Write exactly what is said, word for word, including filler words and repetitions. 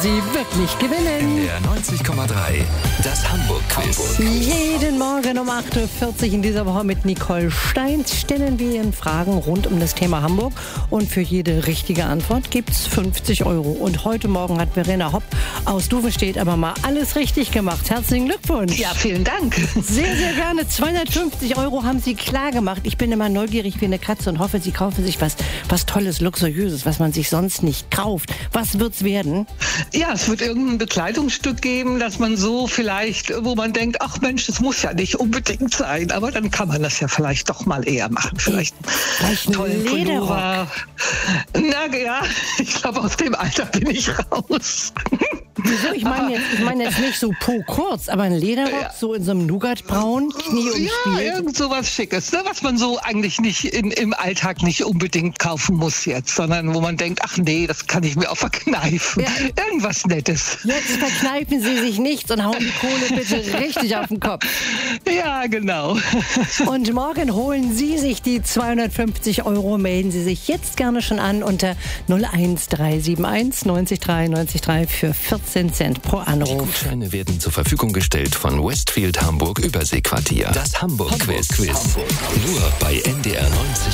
Sie wirklich gewinnen. Der neunzig Komma drei, das Hamburg-Quiz. Jeden Morgen um acht Uhr vierzig in dieser Woche mit Nicole Steins stellen wir Ihnen Fragen rund um das Thema Hamburg. Und für jede richtige Antwort gibt es fünfzig Euro. Und heute Morgen hat Verena Hopp aus Duvenstedt aber mal alles richtig gemacht. Herzlichen Glückwunsch. Ja, vielen Dank. Sehr, sehr gerne. zweihundertfünfzig Euro haben Sie klar gemacht. Ich bin immer neugierig wie eine Katze und hoffe, Sie kaufen sich was, was Tolles, Luxuriöses, was man sich sonst nicht kauft. Was wird's werden? Ja, es wird irgendein Bekleidungsstück geben, das man so vielleicht, wo man denkt, ach Mensch, das muss ja nicht unbedingt sein, aber dann kann man das ja vielleicht doch mal eher machen. Vielleicht, Vielleicht ein tollen Lederrock. Pullover. Na ja, ich glaube, aus dem Alter bin ich raus. Wieso? Ich meine jetzt, ich meine jetzt nicht so po kurz, aber ein Lederrock, Ja. so in so einem Nougatbraun, Knie Ja, umspielt. irgend sowas Schickes, ne? Was man so eigentlich nicht in, im Alltag nicht unbedingt kaufen muss jetzt, sondern wo man denkt, ach nee, das kann ich mir auch verkneifen. Ja. Irgendwas Nettes. Jetzt verkneifen Sie sich nichts und hauen die Kohle bitte richtig auf den Kopf. Ja, genau. Und morgen holen Sie sich die zweihundertfünfzig Euro. Melden Sie sich jetzt gerne schon an unter null eins drei sieben eins neunzig drei neunzig drei für vierzehn Cent pro Die Anruf. Gutscheine werden zur Verfügung gestellt von Westfield Hamburg Überseequartier. Das Hamburg-Quiz. Hamburg. Nur bei N D R neunzig.